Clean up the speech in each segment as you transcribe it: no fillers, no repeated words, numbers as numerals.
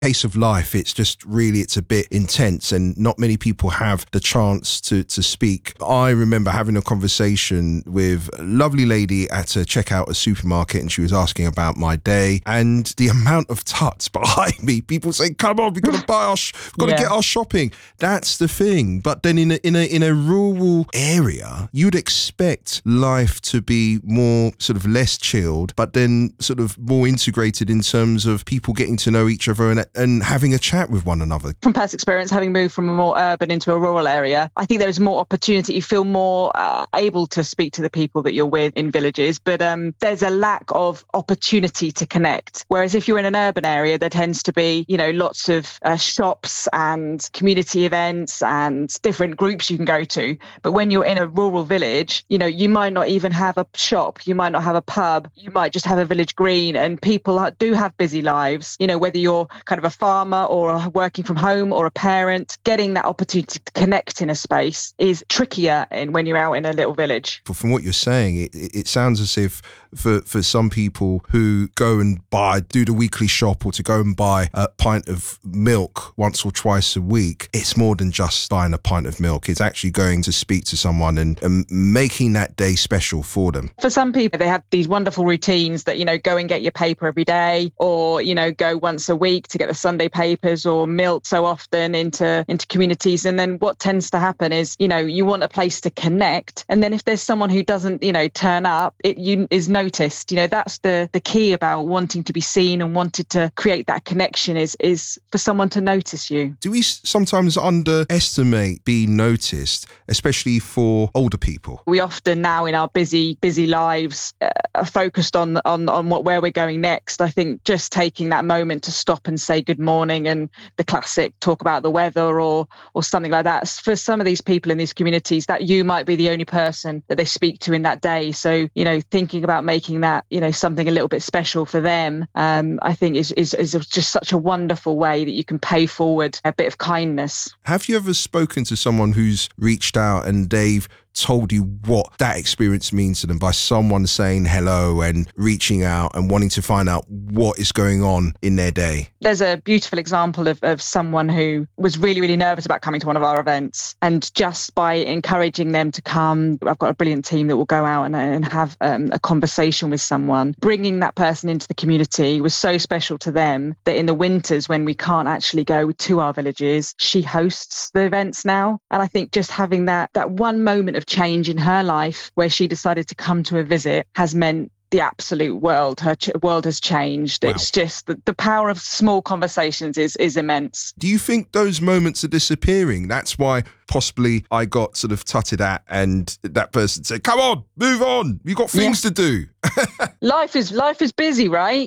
pace of life, it's a bit intense and not many people have the chance to speak. I remember having a conversation with a lovely lady at a checkout a supermarket, and she was asking about my day and the amount of tuts behind me, people saying, come on, we've got to buy we've got to get our shopping. That's the thing. But then in a rural area, you'd expect life to be more sort of less chilled, but then sort of more integrated in terms of people getting to know each other and having a chat with one another. From past experience, having moved from a more urban into a rural area, I think there's more opportunity. You feel more able to speak to the people that you're with in villages, but there's a lack of opportunity to connect. Whereas if you're in an urban area, there tends to be, lots of shops and community events and different groups you can go to. But when you're in a rural village, you might not even have a shop, you might not have a pub, you might just have a village green, and people do have busy lives. Whether you're kind of a farmer or working from home or a parent, getting that opportunity to connect in a space is trickier when you're out in a little village. But from what you're saying, it sounds as if for some people who go and do the weekly shop or to go and buy a pint of milk once or twice a week, it's more than just buying a pint of milk. It's actually going to speak to someone and making that day special for them. For some people, they have these wonderful routines that, go and get your paper every day, or, go once a week to get the Sunday papers, or milk so often into communities. And then what tends to happen is, you want a place to connect. And then if there's someone who doesn't, turn up, is noticed. That's the key about wanting to be seen and wanted to create that connection is for someone to notice you. Do we sometimes underestimate being noticed, especially for older people? We often now in our busy lives are focused on where we're going next. I think just taking that moment to stop and say good morning and the classic talk about the weather or something like that. For some of these people in these communities, that you might be the only person that they speak to in that day. So, thinking about making that, something a little bit special for them, I think is just such a wonderful way that you can pay forward a bit of kindness. Have you ever spoken to someone who's reached out and they've told you what that experience means to them by someone saying hello and reaching out and wanting to find out what is going on in their day? There's a beautiful example of someone who was really, really nervous about coming to one of our events, and just by encouraging them to come, I've got a brilliant team that will go out and have a conversation with someone. Bringing that person into the community was so special to them that in the winters when we can't actually go to our villages, she hosts the events now. And I think just having that one moment of change in her life where she decided to come to a visit has meant the absolute world. Her world has changed. Wow. It's just the power of small conversations is immense. Do you think those moments are disappearing? That's why possibly I got sort of tutted at and that person said, come on, move on. You've got things to do. Life is busy, right?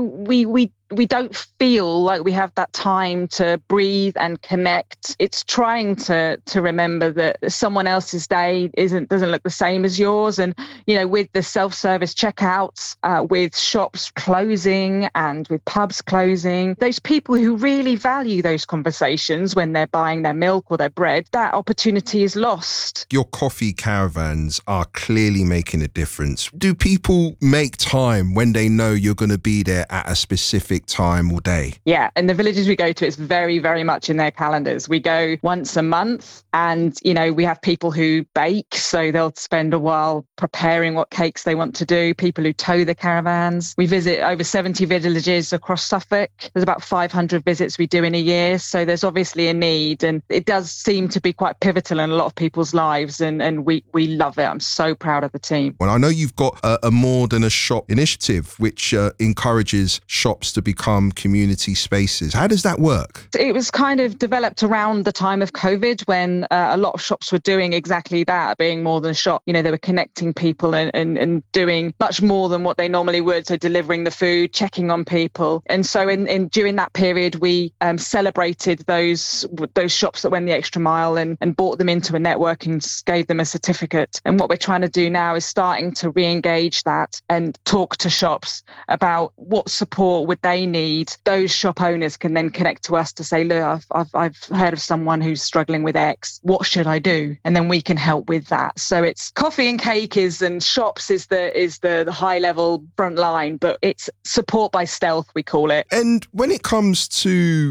We don't feel like we have that time to breathe and connect. It's trying to remember that someone else's day doesn't look the same as yours. And, with the self-service checkouts, with shops closing and with pubs closing, those people who really value those conversations when they're buying their milk or their bread, that opportunity is lost. Your coffee caravans are clearly making a difference. Do people make time when they know you're going to be there at a specific time or day? Yeah, in the villages we go to, it's very, very much in their calendars. We go once a month and, we have people who bake, so they'll spend a while preparing what cakes they want to do, people who tow the caravans. We visit over 70 villages across Suffolk. There's about 500 visits we do in a year, so there's obviously a need, and it does seem to be quite pivotal in a lot of people's lives, and we love it. I'm so proud of the team. Well, I know you've got a More Than a Shop initiative, which encourages shops to become community spaces. How does that work? It was kind of developed around the time of COVID when a lot of shops were doing exactly that, being more than a shop. They were connecting people and doing much more than what they normally would. So delivering the food, checking on people. And so during that period, we celebrated those shops that went the extra mile and brought them into a network and gave them a certificate. And what we're trying to do now is starting to re-engage that and talk to shops about what support would they need. Those shop owners can then connect to us to say, look, I've heard of someone who's struggling with X. What should I do? And then we can help with that. So it's coffee and cake and shops is the high level front line, but it's support by stealth, we call it. And when it comes to